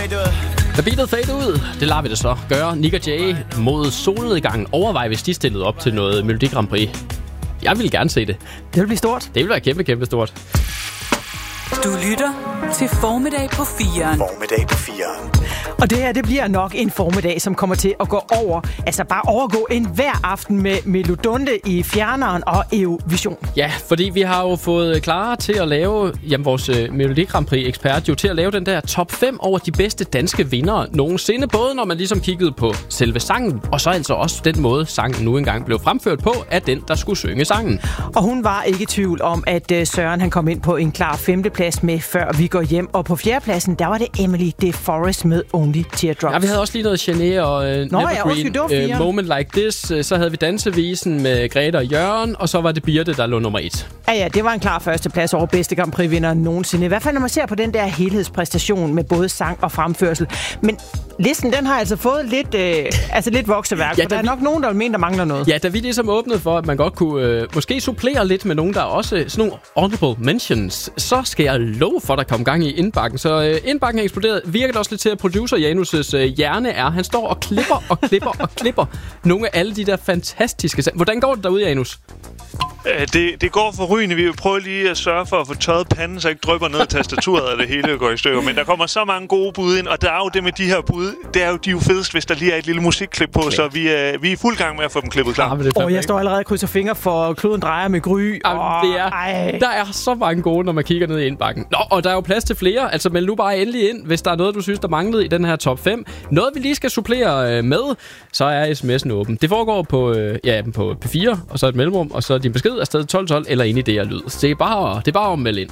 Da beatet fade ud, det lader vi det så gøre. Nick og Jay mod solnedgangen. Overvej, hvis de stillede op til noget Melodi Grand Prix. Jeg vil gerne se det. Det vil blive stort. Det vil være kæmpe, kæmpe stort. Du lytter til Formiddag på 4'eren. Formiddag på 4'eren. Og det her, det bliver nok en formiddag, som kommer til at gå over, altså bare overgå en hver aften med Melodunde i fjerneren og Eurovision. Ja, fordi vi har jo fået Clara til at lave, vores Melodi Grand Prix ekspert jo til at lave den der top 5 over de bedste danske vindere nogensinde. Både når man ligesom kiggede på selve sangen, og så altså også den måde, sangen nu engang blev fremført på, af den, der skulle synge sangen. Og hun var ikke i tvivl om, at Søren han kom ind på en klar 5. plads med Før vi går hjem. Og på 4. pladsen, der var det Emily De Forest med Only Teardrops. Ja, vi havde også lige noget Gené og Nevergreen, Moment Like This. Så havde vi Dansevisen med Grete og Jørgen, og så var det Birte, der lå nummer 1. Ja, det var en klar 1. plads over bedste Grand Prix-vinder nogensinde. I hvert fald, når man ser på den der helhedspræstation med både sang og fremførsel. Men listen, den har altså fået lidt vokseværk, ja, for der er nok nogen, der vil mene, der mangler noget. Ja, da vi ligesom åbnede for, at man godt kunne måske supplere lidt med nogen, der er også sådan nogle honorable mentions, så skal jeg love for, at der kom gang i indbakken. Så indbakken er eksploderet. Virker det også lidt til, at producer Janus' hjerne er. Han står og klipper og klipper og klipper nogle af alle de der fantastiske sange. Hvordan går det derude, Janus? Det går forrygende. Vi vil prøve lige at sørge for at få tørret panden, så ikke drypper ned i tastaturet, og det hele går i stykker. Men der kommer så mange gode bud ind, og der er jo det med de her bud. De er jo fedest, hvis der lige er et lille musikklip på, så vi er i fuld gang med at få dem klippet klar. Jeg står allerede og krydser fingre for Kloden drejer med Gry. Der er så mange gode, når man kigger ned i indbakken. Nå, og der er jo plads til flere. Altså meld nu bare endelig ind, hvis der er noget, du synes, der manglede i den her top 5. Noget, vi lige skal supplere med, så er sms'en åben. Det foregår på P4, og så et mellemrum, og så din besked afsted 1212 eller ind i det, jeg lyd. Så det er bare at melde ind.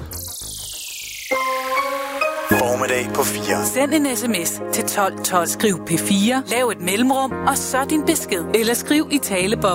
Formiddag på 4. Send en sms til 1212. Skriv P4, lav et mellemrum, og så din besked. Eller skriv i taleboblen